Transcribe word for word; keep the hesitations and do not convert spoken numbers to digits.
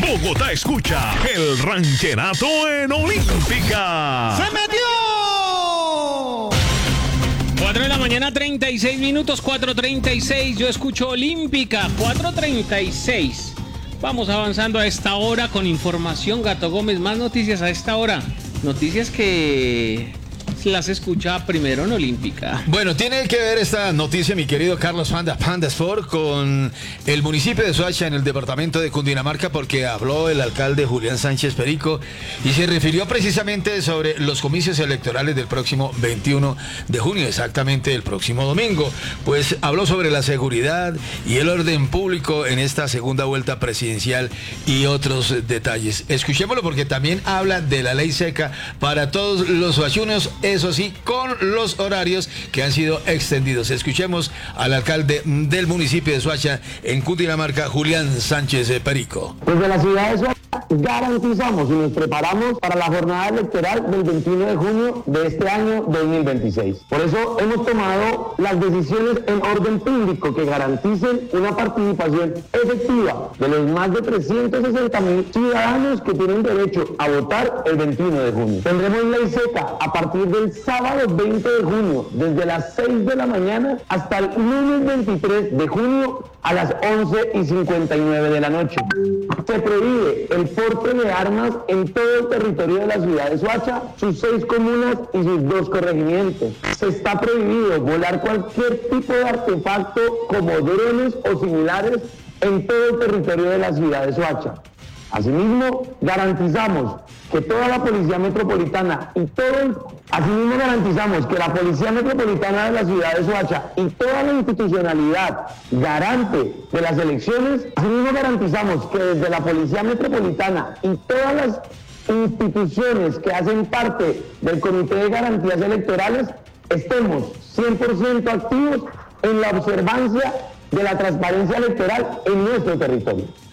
Bogotá escucha el rancherato en Olímpica. ¡Se metió! cuatro de la mañana, treinta y seis minutos, cuatro treinta y seis. Yo escucho Olímpica, cuatro treinta y seis. Vamos avanzando a esta hora con información. Gato Gómez, más noticias a esta hora. Noticias que las escucha primero en Olímpica. Bueno, tiene que ver esta noticia, mi querido Carlos Panda, Panda Sport, con el municipio de Soacha en el departamento de Cundinamarca, porque habló el alcalde Julián Sánchez Perico y se refirió precisamente sobre los comicios electorales del próximo veintiuno de junio, exactamente el próximo domingo. Pues habló sobre la seguridad y el orden público en esta segunda vuelta presidencial y otros detalles. Escuchémoslo porque también habla de la ley seca para todos los soachunos, eso sí, con los horarios que han sido extendidos. Escuchemos al alcalde del municipio de Soacha en Cundinamarca, Julián Sánchez Perico. Desde la ciudad de Soacha garantizamos y nos preparamos para la jornada electoral del veintiuno de junio de este año dos mil veintiséis. Por eso hemos tomado las decisiones en orden público que garanticen una participación efectiva de los más de trescientos sesenta mil ciudadanos que tienen derecho a votar el veintiuno de junio. Tendremos ley seca a partir del sábado veinte de junio, desde las seis de la mañana hasta el lunes veintitrés de junio a las once y cincuenta y nueve de la noche. Se prohíbe el porte de armas en todo el territorio de la ciudad de Soacha, sus seis comunas y sus dos corregimientos. Se está prohibido volar cualquier tipo de artefacto como drones o similares en todo el territorio de la ciudad de Soacha. Asimismo, garantizamos que toda la Policía Metropolitana y todo el, asimismo garantizamos que la Policía Metropolitana de la ciudad de Soacha y toda la institucionalidad garante de las elecciones, asimismo garantizamos que desde la Policía Metropolitana y todas las instituciones que hacen parte del Comité de Garantías Electorales estemos cien por ciento activos en la observancia de la transparencia electoral en nuestro territorio.